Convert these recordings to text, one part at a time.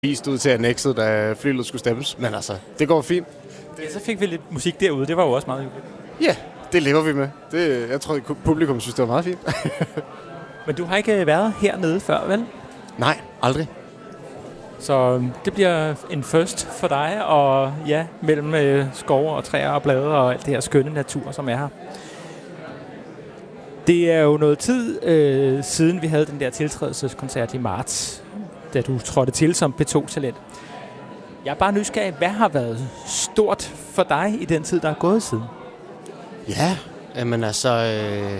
vist ud til annexet, da flyet skulle stemmes. Men altså, det går fint. Ja, så fik vi lidt musik derude. Det var jo også meget hyggeligt. Ja, det lever vi med. Jeg tror, publikum synes, det var meget fint. Men du har ikke været hernede før, vel? Nej, aldrig. Så det bliver en first for dig, og ja, mellem skove og træer og blade og alt det her skønne natur, som er her. Det er jo noget tid siden vi havde den der tiltrædelseskoncert i marts, da du trådte til som P2-talent. Jeg er bare nysgerrig, hvad har været stort for dig i den tid, der er gået siden? Ja, men altså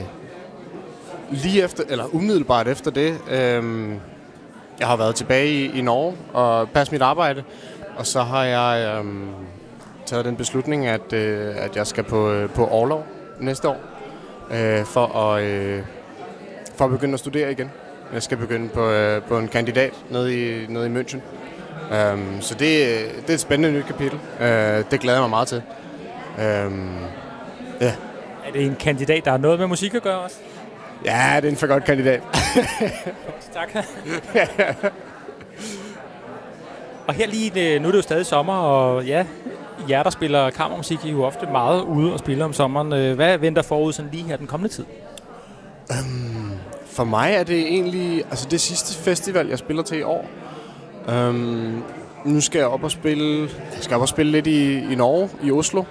lige efter, eller umiddelbart efter det, jeg har været tilbage i Norge og passet mit arbejde, og så har jeg taget den beslutning, at jeg skal på orlov næste år, for at begynde at studere igen. Jeg skal begynde på en kandidat nede i München. Så det er et spændende nyt kapitel. Det glæder jeg mig meget til. Ja. Er det en kandidat, der har noget med musik at gøre også? Ja, det er en for godt kandidat. Tak. Og her lige, nu er det jo stadig sommer, og ja, jer der spiller kammermusik, I er jo ofte meget ude og spiller om sommeren. Hvad venter forud sådan lige her den kommende tid? For mig er det egentlig det sidste festival, jeg spiller til i år. Nu skal jeg op og spille. Jeg skal op og spille lidt i Norge, i Oslo.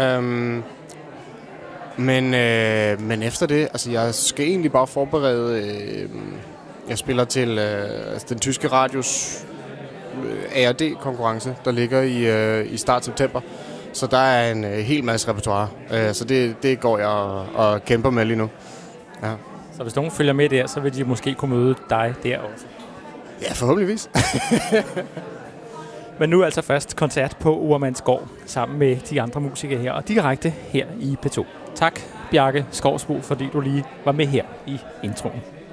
Men efter det, jeg skal egentlig bare forberede. Jeg spiller til den tyske radios ARD-konkurrence, der ligger i start september. Så der er en hel masse repertoire. Så det går jeg og kæmper med lige nu. Ja. Så hvis nogen følger med der, så vil de måske kunne møde dig der også. Ja, forhåbentligvis. Men nu altså først koncert på Urmansgård sammen med de andre musikere her, og direkte her i P2. Tak, Bjarke Skovsbo, fordi du lige var med her i introen.